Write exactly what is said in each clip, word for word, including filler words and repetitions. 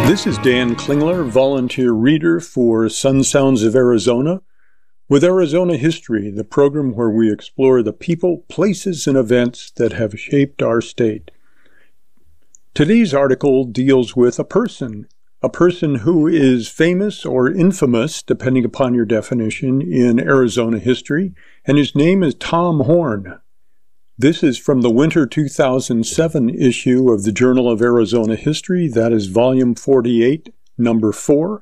This is Dan Klingler, volunteer reader for Sun Sounds of Arizona, with Arizona History, the program where we explore the people, places, and events that have shaped our state. Today's article deals with a person, a person who is famous or infamous, depending upon your definition, in Arizona history, and his name is Tom Horn. This is from the winter two thousand seven issue of the Journal of Arizona History, that is volume forty-eight, number four,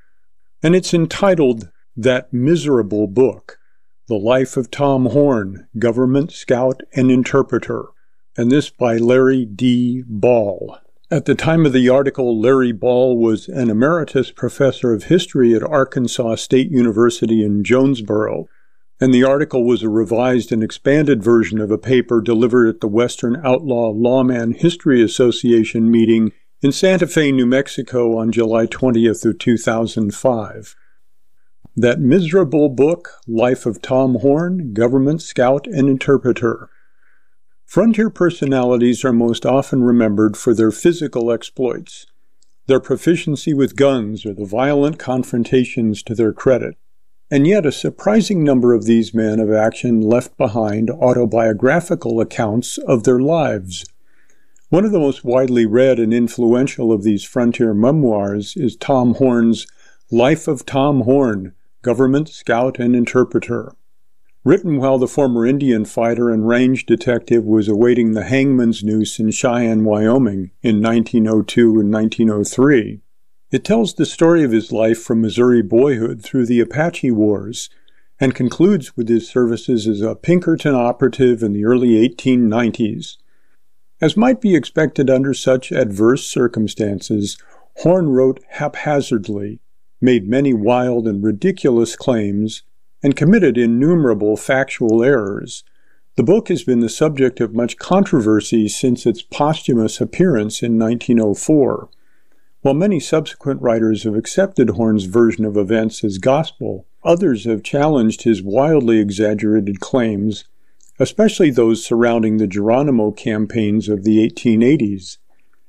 and it's entitled That Miserable Book, The Life of Tom Horn, Government Scout and Interpreter, and this by Larry D. Ball. At the time of the article, Larry Ball was an emeritus professor of history at Arkansas State University in Jonesboro, and the article was a revised and expanded version of a paper delivered at the Western Outlaw Lawman History Association meeting in Santa Fe, New Mexico on July twentieth of two thousand five. That Miserable Book, Life of Tom Horn, Government Scout and Interpreter. Frontier personalities are most often remembered for their physical exploits, their proficiency with guns, or the violent confrontations to their credit. And yet a surprising number of these men of action left behind autobiographical accounts of their lives. One of the most widely read and influential of these frontier memoirs is Tom Horn's Life of Tom Horn, Government Scout and Interpreter. Written while the former Indian fighter and range detective was awaiting the hangman's noose in Cheyenne, Wyoming in nineteen oh two and nineteen oh three. It tells the story of his life from Missouri boyhood through the Apache Wars, and concludes with his services as a Pinkerton operative in the early eighteen nineties. As might be expected under such adverse circumstances, Horn wrote haphazardly, made many wild and ridiculous claims, and committed innumerable factual errors. The book has been the subject of much controversy since its posthumous appearance in nineteen oh four. While many subsequent writers have accepted Horn's version of events as gospel, others have challenged his wildly exaggerated claims, especially those surrounding the Geronimo campaigns of the eighteen eighties.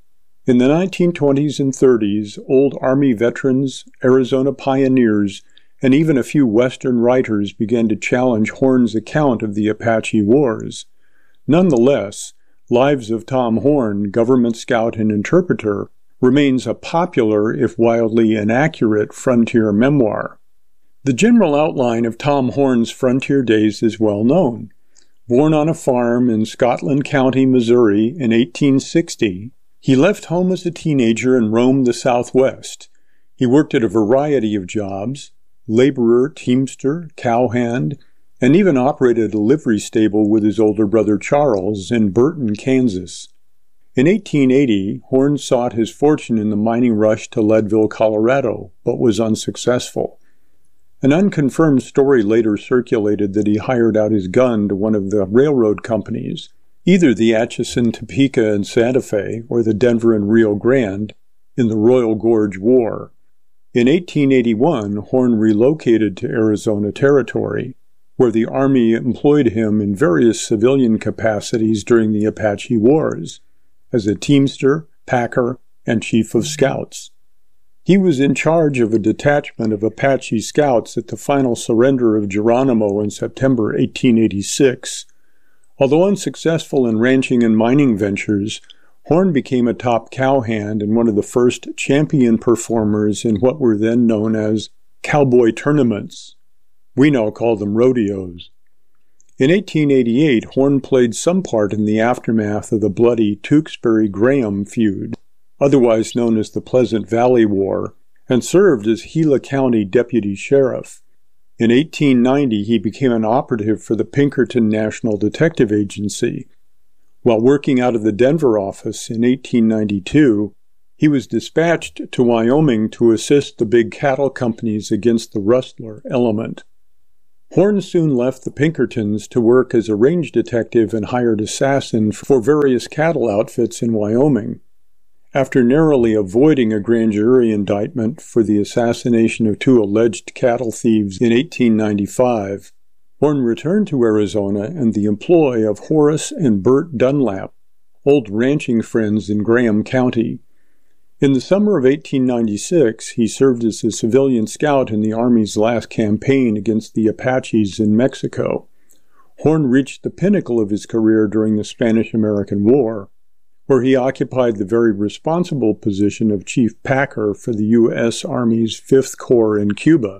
In the nineteen twenties and thirties, old Army veterans, Arizona pioneers, and even a few Western writers began to challenge Horn's account of the Apache Wars. Nonetheless, Lives of Tom Horn, Government Scout and Interpreter, remains a popular, if wildly inaccurate, frontier memoir. The general outline of Tom Horn's frontier days is well known. Born on a farm in Scotland County, Missouri in eighteen sixty, he left home as a teenager and roamed the Southwest. He worked at a variety of jobs: laborer, teamster, cowhand, and even operated a livery stable with his older brother Charles in Burton, Kansas. In eighteen eighty, Horn sought his fortune in the mining rush to Leadville, Colorado, but was unsuccessful. An unconfirmed story later circulated that he hired out his gun to one of the railroad companies, either the Atchison, Topeka, and Santa Fe, or the Denver and Rio Grande, in the Royal Gorge War. In eighteen eighty-one, Horn relocated to Arizona Territory, where the Army employed him in various civilian capacities during the Apache Wars, as a teamster, packer, and chief of scouts. He was in charge of a detachment of Apache scouts at the final surrender of Geronimo in September eighteen eighty-six. Although unsuccessful in ranching and mining ventures, Horn became a top cowhand and one of the first champion performers in what were then known as cowboy tournaments. We now call them rodeos. In eighteen eighty-eight, Horn played some part in the aftermath of the bloody Tewksbury-Graham feud, otherwise known as the Pleasant Valley War, and served as Gila County Deputy Sheriff. In eighteen ninety, he became an operative for the Pinkerton National Detective Agency. While working out of the Denver office in eighteen ninety-two, he was dispatched to Wyoming to assist the big cattle companies against the rustler element. Horn soon left the Pinkertons to work as a range detective and hired assassin for various cattle outfits in Wyoming. After narrowly avoiding a grand jury indictment for the assassination of two alleged cattle thieves in eighteen ninety-five, Horn returned to Arizona in the employ of Horace and Bert Dunlap, old ranching friends in Graham County. In the summer of eighteen ninety-six, he served as a civilian scout in the Army's last campaign against the Apaches in Mexico. Horne reached the pinnacle of his career during the Spanish-American War, where he occupied the very responsible position of chief packer for the U S Army's Fifth Corps in Cuba,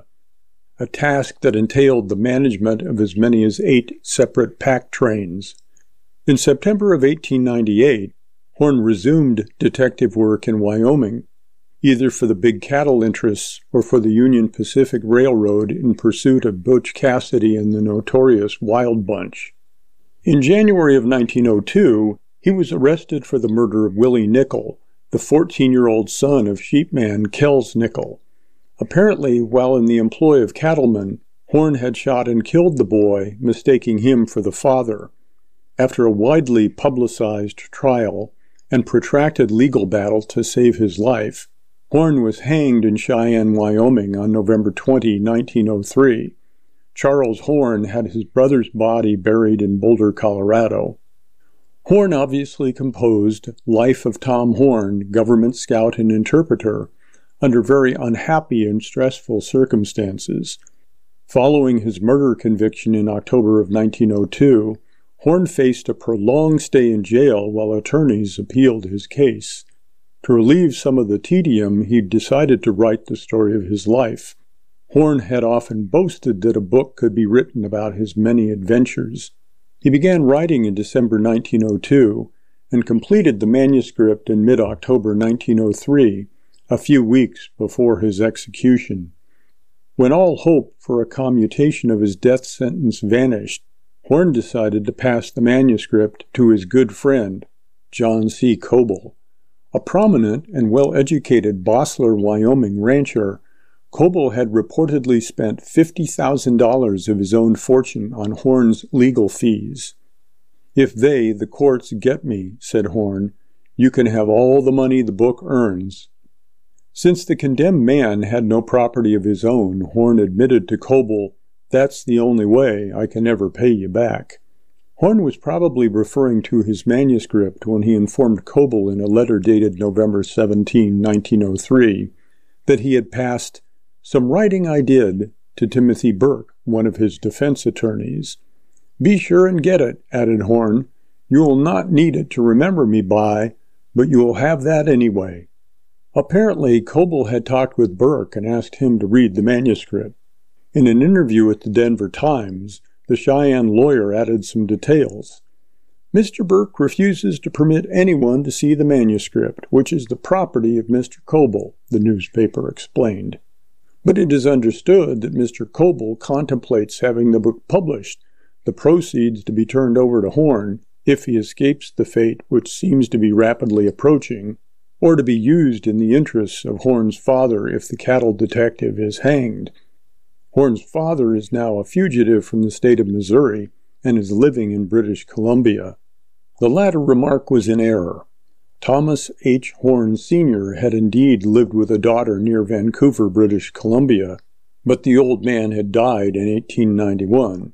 a task that entailed the management of as many as eight separate pack trains. In September of eighteen ninety-eight, Horne resumed detective work in Wyoming, either for the big cattle interests or for the Union Pacific Railroad in pursuit of Butch Cassidy and the notorious Wild Bunch. In January of nineteen oh two, he was arrested for the murder of Willie Nickel, the fourteen-year-old son of sheepman Kells Nickel. Apparently, while in the employ of cattlemen, Horne had shot and killed the boy, mistaking him for the father. After a widely publicized trial and protracted legal battle to save his life, Horne was hanged in Cheyenne, Wyoming on November twentieth, nineteen oh three. Charles Horne had his brother's body buried in Boulder, Colorado. Horne obviously composed Life of Tom Horne, Government Scout and Interpreter, under very unhappy and stressful circumstances. Following his murder conviction in October of nineteen oh two, Horne faced a prolonged stay in jail while attorneys appealed his case. To relieve some of the tedium, he decided to write the story of his life. Horne had often boasted that a book could be written about his many adventures. He began writing in December nineteen oh two and completed the manuscript in mid-October nineteen oh three, a few weeks before his execution. When all hope for a commutation of his death sentence vanished, Horne decided to pass the manuscript to his good friend, John C. Coble. A prominent and well-educated Bossler, Wyoming rancher, Coble had reportedly spent fifty thousand dollars of his own fortune on Horne's legal fees. "If they, the courts, get me," said Horne, "you can have all the money the book earns." Since the condemned man had no property of his own, Horne admitted to Coble, "That's the only way I can ever pay you back." Horne was probably referring to his manuscript when he informed Coble in a letter dated November seventeenth, nineteen oh three, that he had passed "some writing I did" to Timothy Burke, one of his defense attorneys. "Be sure and get it," added Horne. "You will not need it to remember me by, but you will have that anyway." Apparently, Coble had talked with Burke and asked him to read the manuscript. In an interview with the Denver Times, the Cheyenne lawyer added some details. "Mister Burke refuses to permit anyone to see the manuscript, which is the property of Mister Coble," the newspaper explained. "But it is understood that Mister Coble contemplates having the book published, the proceeds to be turned over to Horne, if he escapes the fate which seems to be rapidly approaching, or to be used in the interests of Horne's father if the cattle detective is hanged. Horne's father is now a fugitive from the state of Missouri and is living in British Columbia." The latter remark was in error. Thomas H. Horne Senior had indeed lived with a daughter near Vancouver, British Columbia, but the old man had died in eighteen ninety-one.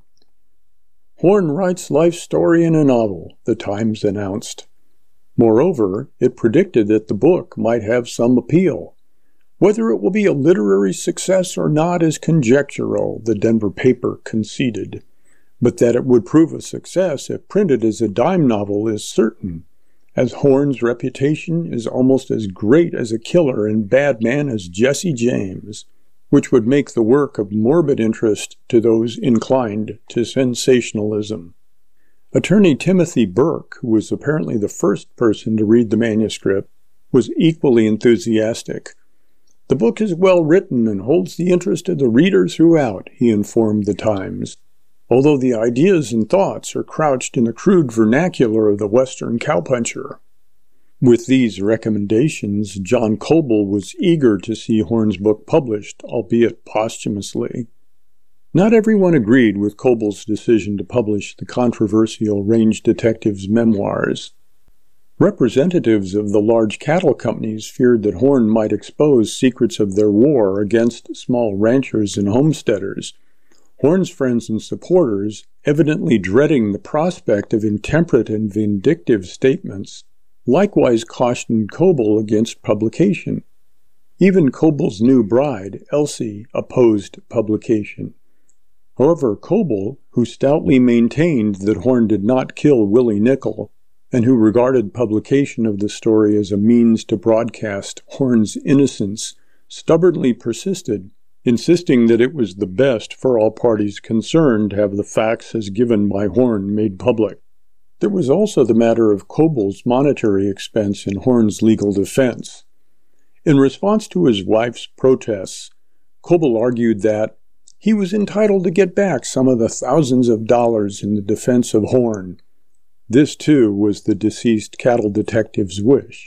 "Horne writes life story in a novel," the Times announced. Moreover, it predicted that the book might have some appeal. "Whether it will be a literary success or not is conjectural," the Denver paper conceded, "but that it would prove a success if printed as a dime novel is certain, as Horne's reputation is almost as great as a killer and bad man as Jesse James, which would make the work of morbid interest to those inclined to sensationalism." Attorney Timothy Burke, who was apparently the first person to read the manuscript, was equally enthusiastic. "The book is well written and holds the interest of the reader throughout," he informed the Times, "although the ideas and thoughts are crouched in the crude vernacular of the Western cowpuncher." With these recommendations, John Coble was eager to see Horne's book published, albeit posthumously. Not everyone agreed with Coble's decision to publish the controversial range detective's memoirs. Representatives of the large cattle companies feared that Horne might expose secrets of their war against small ranchers and homesteaders. Horne's friends and supporters, evidently dreading the prospect of intemperate and vindictive statements, likewise cautioned Coble against publication. Even Coble's new bride, Elsie, opposed publication. However, Coble, who stoutly maintained that Horne did not kill Willie Nickel, and who regarded publication of the story as a means to broadcast Horne's innocence, stubbornly persisted, insisting that it was the best for all parties concerned to have the facts as given by Horne made public. There was also the matter of Coble's monetary expense in Horne's legal defense. In response to his wife's protests, Coble argued that he was entitled to get back some of the thousands of dollars in the defense of Horne. This, too, was the deceased cattle detective's wish.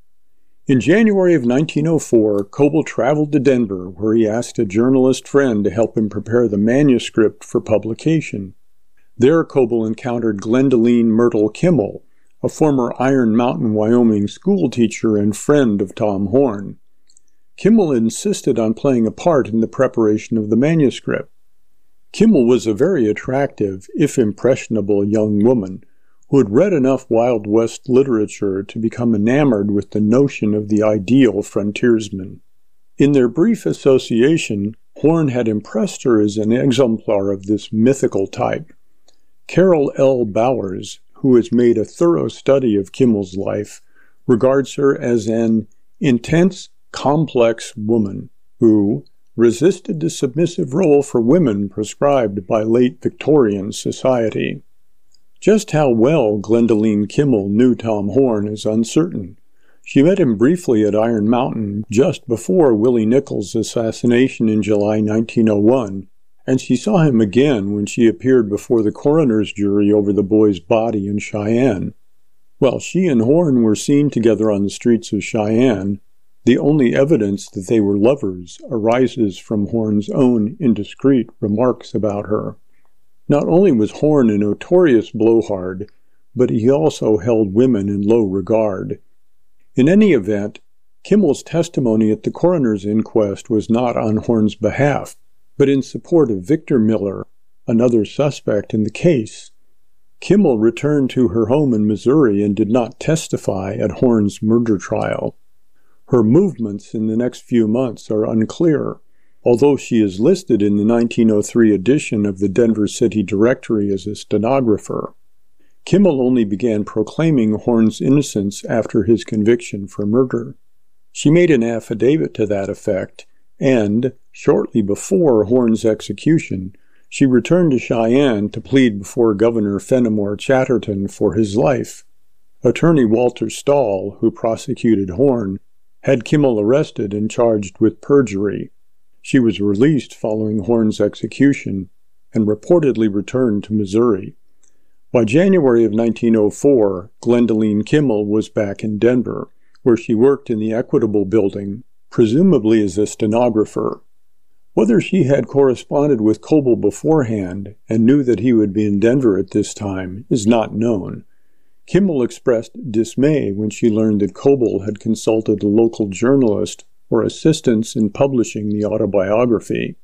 In January of nineteen oh four, Coble traveled to Denver, where he asked a journalist friend to help him prepare the manuscript for publication. There, Coble encountered Glendaleen Myrtle Kimmel, a former Iron Mountain, Wyoming schoolteacher and friend of Tom Horne. Kimmel insisted on playing a part in the preparation of the manuscript. Kimmel was a very attractive, if impressionable, young woman who had read enough Wild West literature to become enamored with the notion of the ideal frontiersman. In their brief association, Horne had impressed her as an exemplar of this mythical type. Carol L. Bowers, who has made a thorough study of Kimmel's life, regards her as an intense, complex woman who resisted the submissive role for women prescribed by late Victorian society. Just how well Glendaleen Kimmel knew Tom Horne is uncertain. She met him briefly at Iron Mountain just before Willie Nickel's assassination in July nineteen oh one, and she saw him again when she appeared before the coroner's jury over the boy's body in Cheyenne. While she and Horne were seen together on the streets of Cheyenne, the only evidence that they were lovers arises from Horne's own indiscreet remarks about her. Not only was Horne a notorious blowhard, but he also held women in low regard. In any event, Kimmel's testimony at the coroner's inquest was not on Horne's behalf, but in support of Victor Miller, another suspect in the case. Kimmel returned to her home in Missouri and did not testify at Horne's murder trial. Her movements in the next few months are unclear, although she is listed in the nineteen oh three edition of the Denver City Directory as a stenographer. Kimmel only began proclaiming Horne's innocence after his conviction for murder. She made an affidavit to that effect, and, shortly before Horne's execution, she returned to Cheyenne to plead before Governor Fenimore Chatterton for his life. Attorney Walter Stahl, who prosecuted Horne, had Kimmel arrested and charged with perjury. She was released following Horne's execution and reportedly returned to Missouri. By January of nineteen oh four, Glendaleen Kimmel was back in Denver, where she worked in the Equitable Building, presumably as a stenographer. Whether she had corresponded with Coble beforehand and knew that he would be in Denver at this time is not known. Kimmel expressed dismay when she learned that Coble had consulted a local journalist for assistance in publishing the autobiography.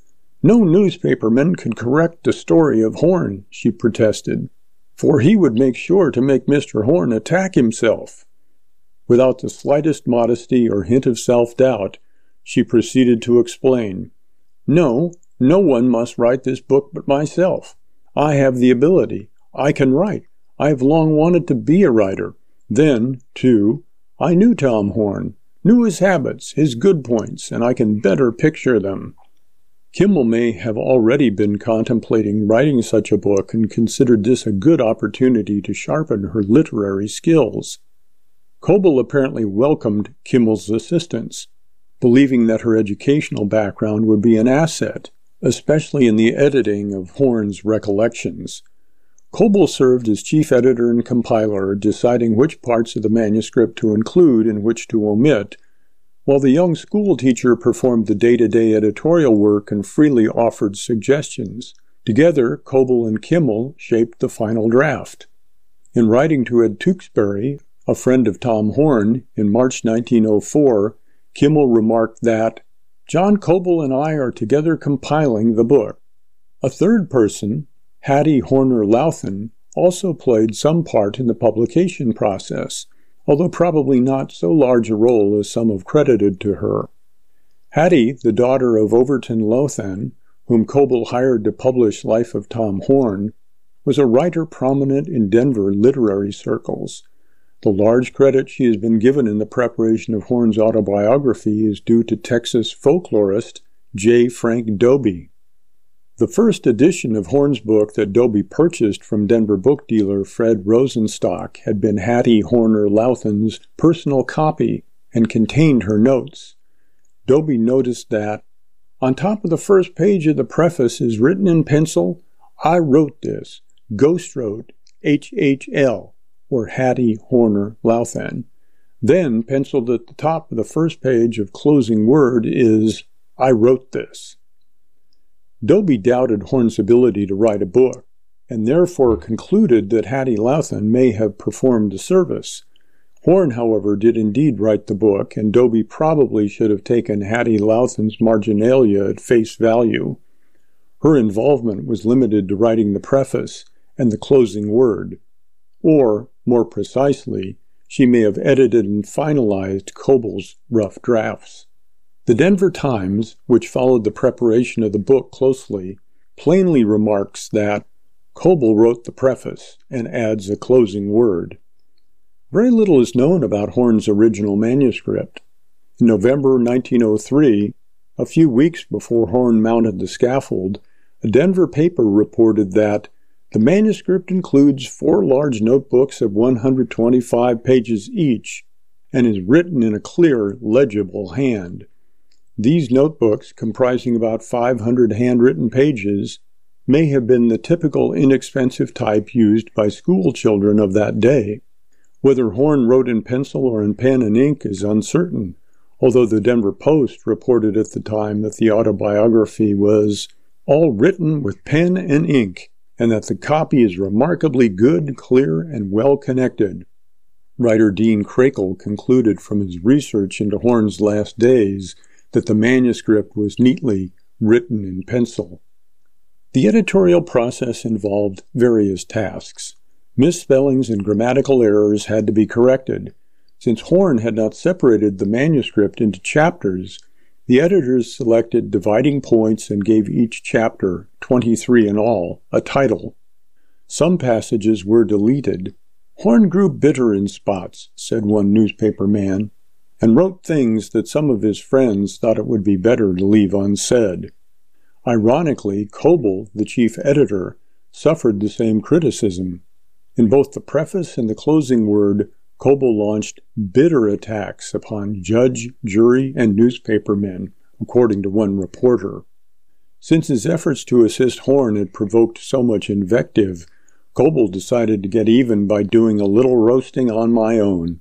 No newspaperman could correct the story of Horne, she protested, for he would make sure to make Mister Horne attack himself. Without the slightest modesty or hint of self-doubt, she proceeded to explain, "No, no one must write this book but myself. I have the ability. I can write. I have long wanted to be a writer. Then, too, I knew Tom Horne, knew his habits, his good points, and I can better picture them." Kimmel may have already been contemplating writing such a book and considered this a good opportunity to sharpen her literary skills. Coble apparently welcomed Kimmel's assistance, believing that her educational background would be an asset, especially in the editing of Horne's recollections. Coble served as chief editor and compiler, deciding which parts of the manuscript to include and which to omit, while the young schoolteacher performed the day-to-day editorial work and freely offered suggestions. Together, Coble and Kimmel shaped the final draft. In writing to Ed Tewksbury, a friend of Tom Horne, in March nineteen oh four, Kimmel remarked that, "John Coble and I are together compiling the book." A third person, Hattie Horner Louthan, also played some part in the publication process, although probably not so large a role as some have credited to her. Hattie, the daughter of Overton Lothan, whom Coble hired to publish Life of Tom Horn, was a writer prominent in Denver literary circles. The large credit she has been given in the preparation of Horn's autobiography is due to Texas folklorist J. Frank Dobie. The first edition of Horn's book that Dobie purchased from Denver book dealer Fred Rosenstock had been Hattie Horner Lothan's personal copy and contained her notes. Dobie noticed that, on top of the first page of the preface is written in pencil, "I wrote this, Ghost wrote, H H L, or Hattie Horner Lothan." Then, penciled at the top of the first page of closing word is, "I wrote this." Dobie doubted Horn's ability to write a book, and therefore concluded that Hattie Lothan may have performed the service. Horn, however, did indeed write the book, and Dobie probably should have taken Hattie Lothan's marginalia at face value. Her involvement was limited to writing the preface and the closing word, or, more precisely, she may have edited and finalized Coble's rough drafts. The Denver Times, which followed the preparation of the book closely, plainly remarks that Coble wrote the preface and adds a closing word. Very little is known about Horn's original manuscript. In November nineteen oh three, a few weeks before Horn mounted the scaffold, a Denver paper reported that the manuscript includes four large notebooks of one hundred twenty-five pages each and is written in a clear, legible hand. These notebooks, comprising about five hundred handwritten pages, may have been the typical inexpensive type used by school children of that day. Whether Horn wrote in pencil or in pen and ink is uncertain, although the Denver Post reported at the time that the autobiography was all written with pen and ink, and that the copy is remarkably good, clear, and well connected. Writer Dean Crakel concluded from his research into Horn's last days that the manuscript was neatly written in pencil. The editorial process involved various tasks. Misspellings and grammatical errors had to be corrected. Since Horn had not separated the manuscript into chapters, the editors selected dividing points and gave each chapter, twenty-three in all, a title. Some passages were deleted. Horn grew bitter in spots, said one newspaper man, and wrote things that some of his friends thought it would be better to leave unsaid. Ironically, Coble, the chief editor, suffered the same criticism. In both the preface and the closing word, Coble launched bitter attacks upon judge, jury, and newspaper men, according to one reporter. Since his efforts to assist Horn had provoked so much invective, Coble decided to get even by doing a little roasting on my own.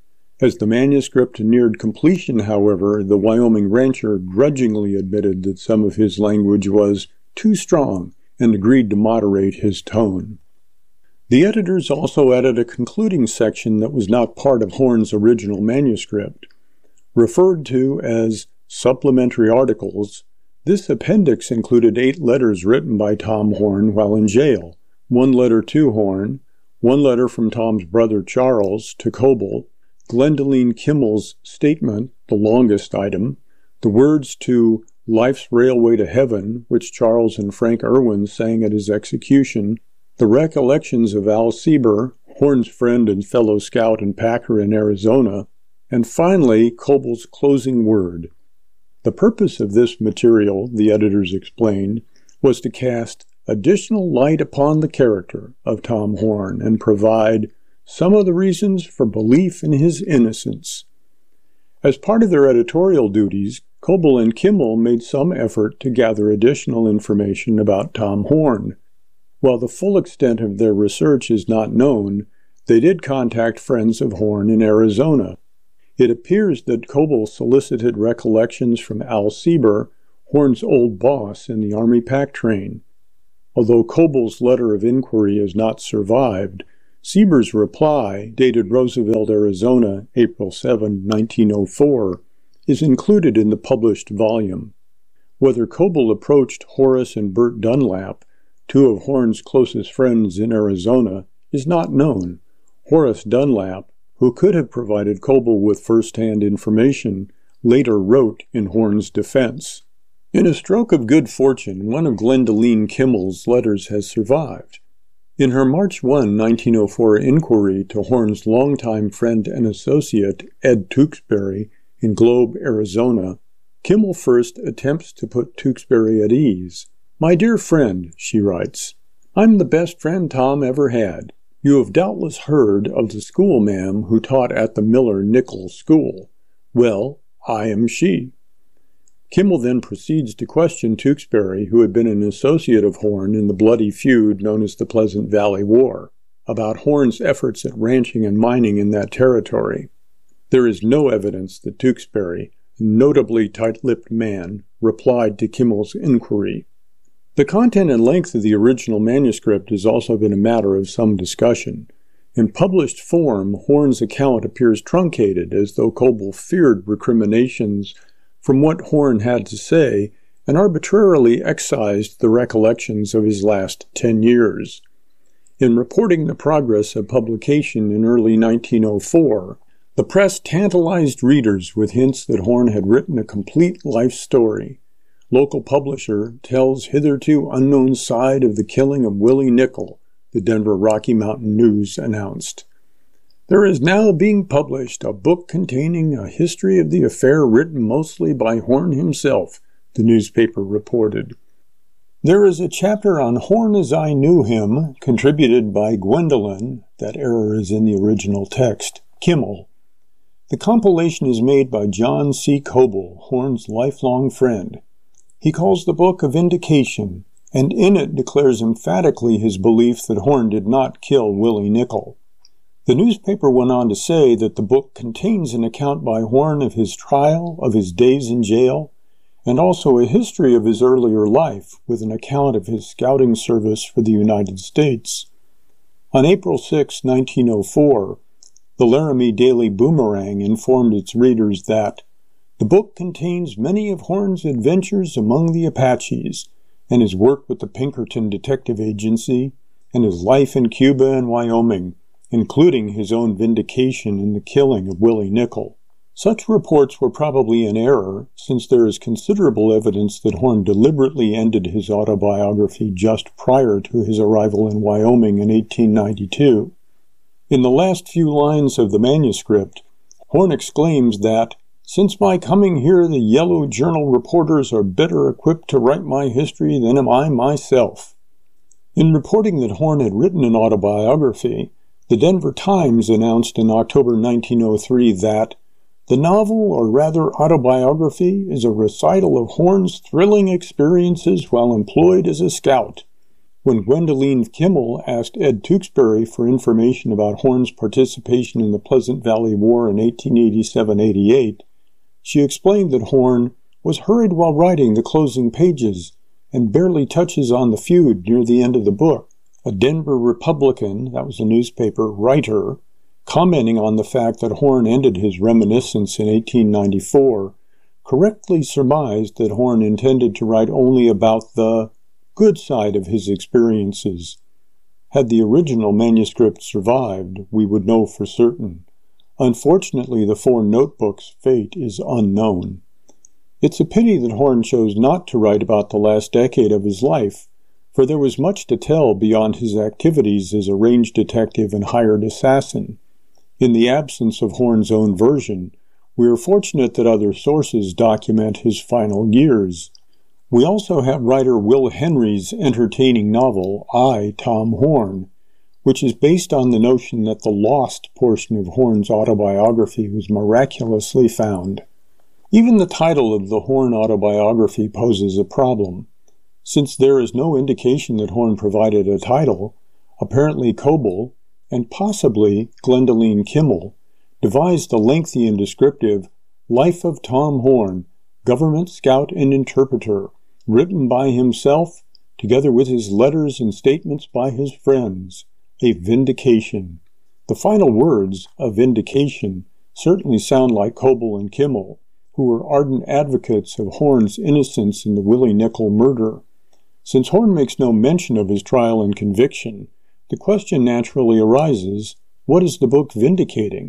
As the manuscript neared completion, however, the Wyoming rancher grudgingly admitted that some of his language was too strong and agreed to moderate his tone. The editors also added a concluding section that was not part of Horn's original manuscript. Referred to as supplementary articles, this appendix included eight letters written by Tom Horn while in jail, one letter to Horn, one letter from Tom's brother Charles to Coble, Glendoline Kimmel's statement, the longest item, the words to Life's Railway to Heaven, which Charles and Frank Irwin sang at his execution, the recollections of Al Sieber, Horn's friend and fellow scout and packer in Arizona, and finally Coble's closing word. The purpose of this material, the editors explained, was to cast additional light upon the character of Tom Horn and provide some of the reasons for belief in his innocence. As part of their editorial duties, Coble and Kimmel made some effort to gather additional information about Tom Horn. While the full extent of their research is not known, they did contact friends of Horn in Arizona. It appears that Coble solicited recollections from Al Sieber, Horn's old boss in the Army pack train. Although Coble's letter of inquiry has not survived, Sieber's reply, dated Roosevelt, Arizona, April seventh, nineteen oh four, is included in the published volume. Whether Coble approached Horace and Bert Dunlap, two of Horn's closest friends in Arizona, is not known. Horace Dunlap, who could have provided Coble with first-hand information, later wrote in Horne's defense. In a stroke of good fortune, one of Gwendoline Kimmel's letters has survived. In her March first, nineteen oh four inquiry to Horne's longtime friend and associate, Ed Tewksbury, in Globe, Arizona, Kimmel first attempts to put Tewksbury at ease. "My dear friend," she writes, "I'm the best friend Tom ever had. You have doubtless heard of the schoolma'am who taught at the Miller Nichol School. Well, I am she." Kimmel then proceeds to question Tewksbury, who had been an associate of Horne in the bloody feud known as the Pleasant Valley War, about Horne's efforts at ranching and mining in that territory. There is no evidence that Tewksbury, a notably tight-lipped man, replied to Kimmel's inquiry. The content and length of the original manuscript has also been a matter of some discussion. In published form, Horne's account appears truncated, as though Coble feared recriminations from what Horne had to say and arbitrarily excised the recollections of his last ten years. In reporting the progress of publication in early nineteen oh four, the press tantalized readers with hints that Horne had written a complete life story. Local publisher tells hitherto unknown side of the killing of Willie Nichol, the Denver Rocky Mountain News announced. "There is now being published a book containing a history of the affair written mostly by Horne himself," the newspaper reported. "There is a chapter on Horne as I knew him, contributed by Gwendoline," that error is in the original text, "Kimmel. The compilation is made by John C. Coble, Horne's lifelong friend. He calls the book a vindication, and in it declares emphatically his belief that Horne did not kill Willie Nichol." The newspaper went on to say that the book contains an account by Horne of his trial, of his days in jail, and also a history of his earlier life, with an account of his scouting service for the United States. On April sixth, nineteen oh four, the Laramie Daily Boomerang informed its readers that the book contains many of Horne's adventures among the Apaches, and his work with the Pinkerton Detective Agency, and his life in Cuba and Wyoming, including his own vindication in the killing of Willie Nichol. Such reports were probably in error, since there is considerable evidence that Horne deliberately ended his autobiography just prior to his arrival in Wyoming in eighteen ninety-two. In the last few lines of the manuscript, Horne exclaims that, "Since my coming here, the Yellow Journal reporters are better equipped to write my history than am I myself." In reporting that Horne had written an autobiography, the Denver Times announced in October nineteen oh three that the novel, or rather autobiography, is a recital of Horne's thrilling experiences while employed as a scout. When Gwendoline Kimmel asked Ed Tewksbury for information about Horne's participation in the Pleasant Valley War in eighteen eighty-seven eighty-eight, she explained that Horne was hurried while writing the closing pages and barely touches on the feud near the end of the book. A Denver Republican, that was a newspaper, writer, commenting on the fact that Horne ended his reminiscence in eighteen ninety-four, correctly surmised that Horne intended to write only about the good side of his experiences. Had the original manuscript survived, we would know for certain. Unfortunately, the four notebooks' fate is unknown. It's a pity that Horne chose not to write about the last decade of his life, for there was much to tell beyond his activities as a range detective and hired assassin. In the absence of Horne's own version, we are fortunate that other sources document his final years. We also have writer Will Henry's entertaining novel, I, Tom Horne, which is based on the notion that the lost portion of Horne's autobiography was miraculously found. Even the title of the Horne autobiography poses a problem. Since there is no indication that Horne provided a title, apparently Coble, and possibly Gwendoline Kimmel, devised the lengthy and descriptive Life of Tom Horne, Government Scout and Interpreter, written by himself, together with his letters and statements by his friends, a vindication. The final words, a vindication, certainly sound like Coble and Kimmel, who were ardent advocates of Horne's innocence in the Willie Nichol murder. Since Horne makes no mention of his trial and conviction, the question naturally arises, what is the book vindicating?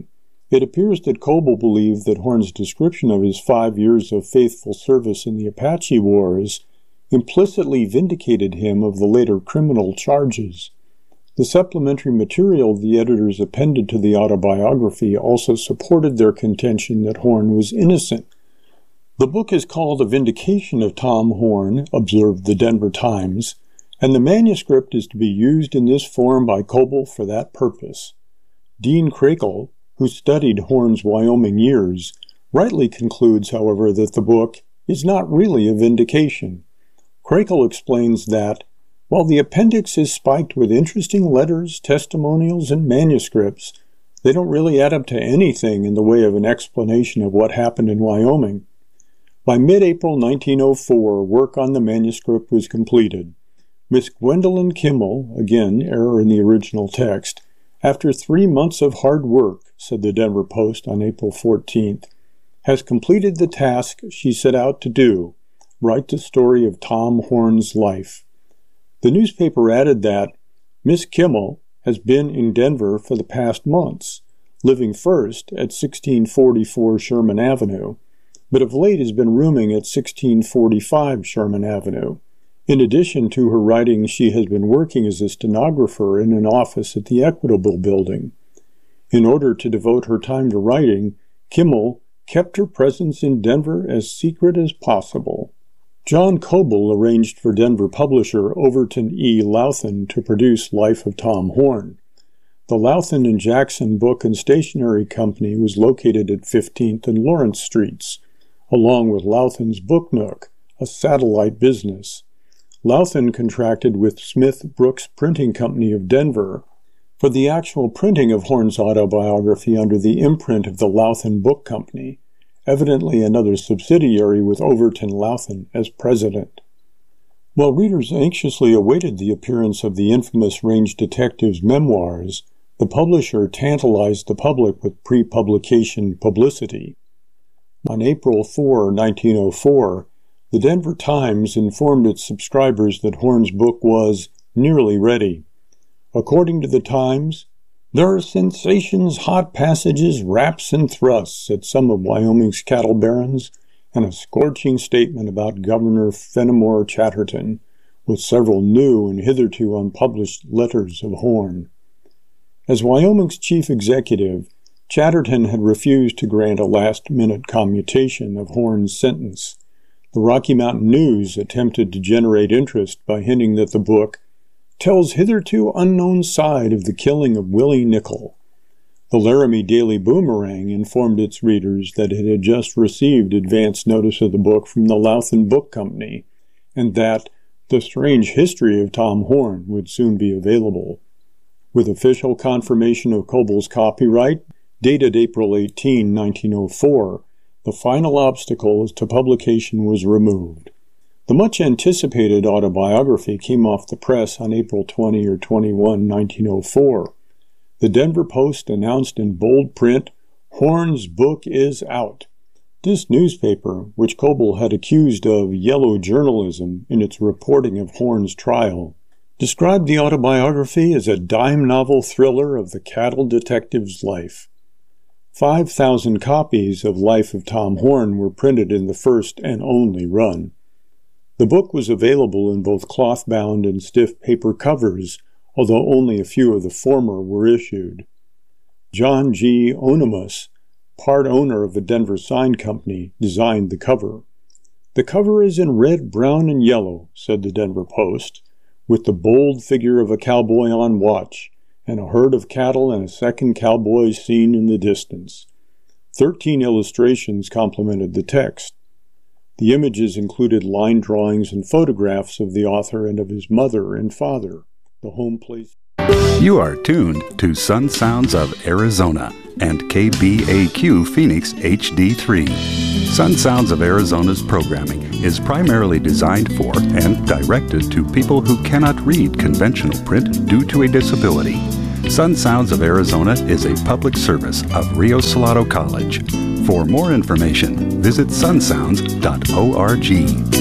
It appears that Coble believed that Horne's description of his five years of faithful service in the Apache Wars implicitly vindicated him of the later criminal charges. The supplementary material the editors appended to the autobiography also supported their contention that Horne was innocent. The book is called A Vindication of Tom Horne, observed the Denver Times, and the manuscript is to be used in this form by Coble for that purpose. Dean Crakel, who studied Horne's Wyoming years, rightly concludes, however, that the book is not really a vindication. Crakel explains that, while the appendix is spiked with interesting letters, testimonials, and manuscripts, they don't really add up to anything in the way of an explanation of what happened in Wyoming. By mid-April nineteen oh four, work on the manuscript was completed. Miss Gwendolyn Kimmel, again, error in the original text, after three months of hard work, said the Denver Post on April fourteenth, has completed the task she set out to do, write the story of Tom Horne's life. The newspaper added that Miss Kimmel has been in Denver for the past months, living first at sixteen forty-four Sherman Avenue, but of late has been rooming at sixteen forty-five Sherman Avenue. In addition to her writing, she has been working as a stenographer in an office at the Equitable Building. In order to devote her time to writing, Kimmel kept her presence in Denver as secret as possible. John Coble arranged for Denver publisher Overton E. Louthan to produce Life of Tom Horne. The Louthan and Jackson Book and Stationery Company was located at fifteenth and Lawrence Streets, along with Louthan's Book Nook, a satellite business. Louthan contracted with Smith Brooks Printing Company of Denver for the actual printing of Horne's autobiography under the imprint of the Louthan Book Company, evidently another subsidiary with Overton Louthan as president. While readers anxiously awaited the appearance of the infamous range detective's memoirs, the publisher tantalized the public with pre-publication publicity. On April fourth, nineteen oh four, the Denver Times informed its subscribers that Horne's book was nearly ready. According to the Times, there are sensations, hot passages, raps, and thrusts, said some of Wyoming's cattle barons, and a scorching statement about Governor Fenimore Chatterton, with several new and hitherto unpublished letters of Horne. As Wyoming's chief executive, Chatterton had refused to grant a last-minute commutation of Horne's sentence. The Rocky Mountain News attempted to generate interest by hinting that the book tells hitherto unknown side of the killing of Willie Nickel. The Laramie Daily Boomerang informed its readers that it had just received advance notice of the book from the Louthan Book Company, and that The Strange History of Tom Horne would soon be available. With official confirmation of Coble's copyright, dated April eighteenth, nineteen oh four, the final obstacle to publication was removed. The much-anticipated autobiography came off the press on April twentieth or twenty-first, nineteen oh four. The Denver Post announced in bold print, "Horne's book is out." This newspaper, which Coble had accused of yellow journalism in its reporting of Horne's trial, described the autobiography as a dime novel thriller of the cattle detective's life. Five thousand copies of Life of Tom Horne were printed in the first and only run. The book was available in both cloth-bound and stiff paper covers, although only a few of the former were issued. John G. Onimus, part owner of the Denver Sign Company, designed the cover. "The cover is in red, brown, and yellow," said the Denver Post, "with the bold figure of a cowboy on watch, and a herd of cattle and a second cowboy seen in the distance." Thirteen illustrations complemented the text. The images included line drawings and photographs of the author and of his mother and father. The home place. You are tuned to Sun Sounds of Arizona and K B A Q Phoenix H D three. Sun Sounds of Arizona's programming is primarily designed for and directed to people who cannot read conventional print due to a disability. Sun Sounds of Arizona is a public service of Rio Salado College. For more information, visit sun sounds dot org.